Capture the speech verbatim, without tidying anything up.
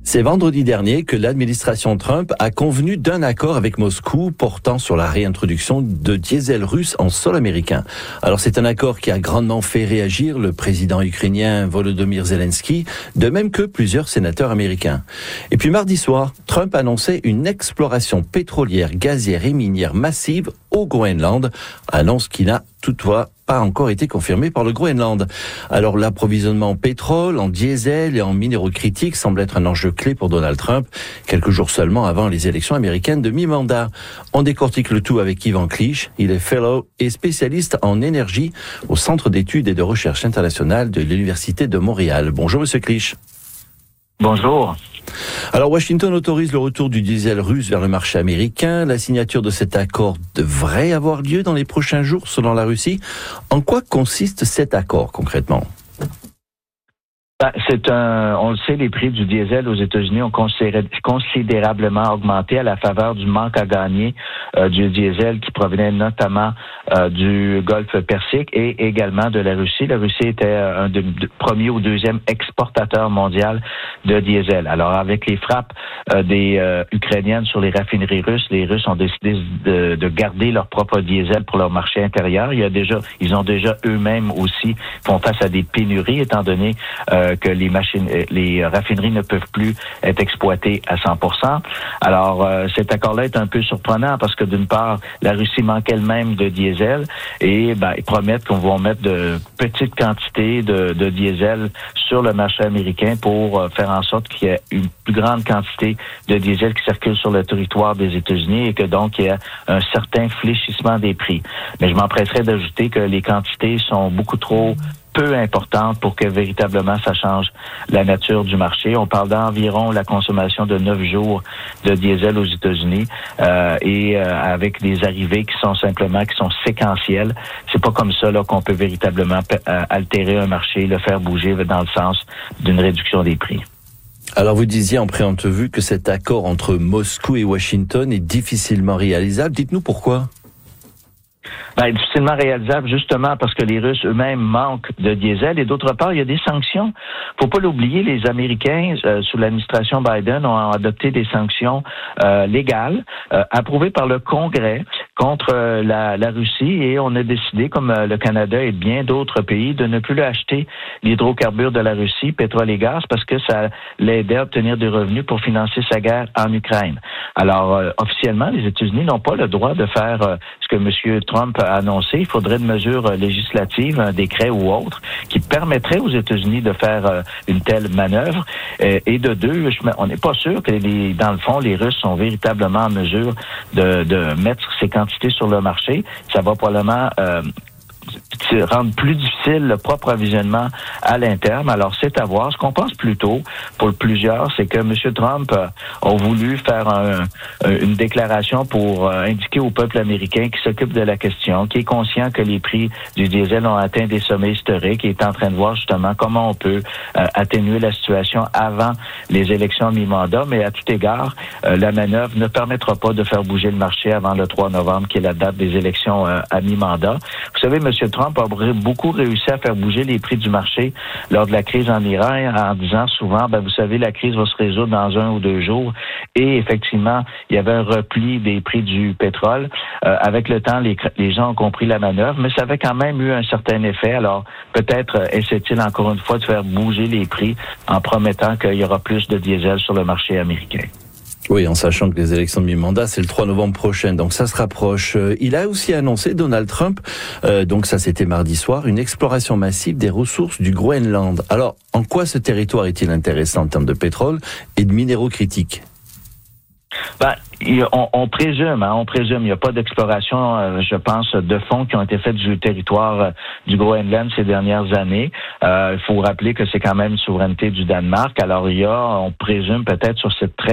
C'est vendredi dernier que l'administration Trump a convenu d'un accord avec Moscou portant sur la réintroduction de diesel russe en sol américain. Alors c'est un accord qui a grandement fait réagir le président ukrainien Volodymyr Zelensky, de même que plusieurs sénateurs américains. Et puis mardi soir, Trump annonçait une exploration pétrolière, gazière et minière massive au Groenland, annonce qui n'a toutefois pas encore été confirmée par le Groenland. Alors l'approvisionnement en pétrole, en diesel et en minéraux critiques semble être un enjeu clé pour Donald Trump, quelques jours seulement avant les élections américaines de mi-mandat. On décortique le tout avec Yvan Clich. Il est fellow et spécialiste en énergie au Centre d'études et de recherche internationale de l'Université de Montréal. Bonjour Monsieur Clich. Bonjour. Alors Washington autorise le retour du diesel russe vers le marché américain. La signature de cet accord devrait avoir lieu dans les prochains jours selon la Russie. En quoi consiste cet accord concrètement ? Ben, c'est un, on le sait, les prix du diesel aux États-Unis ont considérablement augmenté à la faveur du manque à gagner euh, du diesel qui provenait notamment euh, du Golfe Persique et également de la Russie. La Russie était un de, de, premier ou deuxième exportateur mondial de diesel. Alors, avec les frappes euh, des euh, Ukrainiennes sur les raffineries russes, les Russes ont décidé de, de garder leur propre diesel pour leur marché intérieur. Il y a déjà, ils ont déjà eux-mêmes aussi font face à des pénuries étant donné euh, que les machines, les raffineries ne peuvent plus être exploitées à cent pour cent. Alors, euh, cet accord-là est un peu surprenant parce que d'une part, la Russie manque elle-même de diesel et ben, ils promettent qu'on va mettre de petites quantités de, de diesel sur le marché américain pour euh, faire en sorte qu'il y ait une plus grande quantité de diesel qui circule sur le territoire des États-Unis et que donc il y a un certain fléchissement des prix. Mais je m'empresserais d'ajouter que les quantités sont beaucoup trop peu importante pour que véritablement ça change la nature du marché. On parle d'environ la consommation de neuf jours de diesel aux États-Unis euh, et euh, avec des arrivées qui sont simplement qui sont séquentielles. C'est pas comme ça là qu'on peut véritablement euh, altérer un marché, le faire bouger dans le sens d'une réduction des prix. Alors vous disiez en préentrevue que cet accord entre Moscou et Washington est difficilement réalisable. Dites-nous pourquoi. Ben, difficilement réalisable justement parce que les Russes eux-mêmes manquent de diesel et d'autre part, il y a des sanctions. Faut pas l'oublier, les Américains, euh, sous l'administration Biden, ont adopté des sanctions euh, légales, euh, approuvées par le Congrès contre euh, la, la Russie et on a décidé, comme euh, le Canada et bien d'autres pays, de ne plus acheter l'hydrocarbure de la Russie, pétrole et gaz, parce que ça l'aidait à obtenir des revenus pour financer sa guerre en Ukraine. Alors, euh, officiellement, les États-Unis n'ont pas le droit de faire euh, ce que M. Trump a annoncé. Il faudrait une mesure législative, un décret ou autre, qui permettrait aux États-Unis de faire euh, une telle manœuvre. Euh, et de deux, je, on n'est pas sûr que, les, dans le fond, les Russes sont véritablement en mesure de, de mettre ces quantités sur le marché. Ça va probablement euh, rendre plus difficile le propre approvisionnement à l'interne. Alors, c'est à voir. Ce qu'on pense plutôt, pour plusieurs, c'est que M. Trump euh, a voulu faire un, une déclaration pour euh, indiquer au peuple américain qui s'occupe de la question, qui est conscient que les prix du diesel ont atteint des sommets historiques et est en train de voir justement comment on peut euh, atténuer la situation avant les élections mi-mandat. Mais à tout égard, euh, la manœuvre ne permettra pas de faire bouger le marché avant le trois novembre, qui est la date des élections euh, à mi-mandat. Vous savez, M. Trump a beaucoup réussi à faire bouger les prix du marché lors de la crise en Iran en disant souvent, ben vous savez, la crise va se résoudre dans un ou deux jours. Et effectivement, il y avait un repli des prix du pétrole. Euh, avec le temps, les, les gens ont compris la manœuvre, mais ça avait quand même eu un certain effet. Alors, peut-être euh, essaie-t-il encore une fois de faire bouger les prix en promettant qu'il y aura plus de diesel sur le marché américain. Oui, en sachant que les élections de mi-mandat, c'est le trois novembre prochain, donc ça se rapproche. Il a aussi annoncé, Donald Trump, euh, donc ça c'était mardi soir, une exploration massive des ressources du Groenland. Alors, en quoi ce territoire est-il intéressant en termes de pétrole et de minéraux critiques ? Ben, on, on présume, hein, on présume, il n'y a pas d'exploration, euh, je pense, de fonds qui ont été faits du territoire euh, du Groenland ces dernières années. Euh, il faut rappeler que c'est quand même une souveraineté du Danemark. Alors, il y a, on présume peut-être sur cette très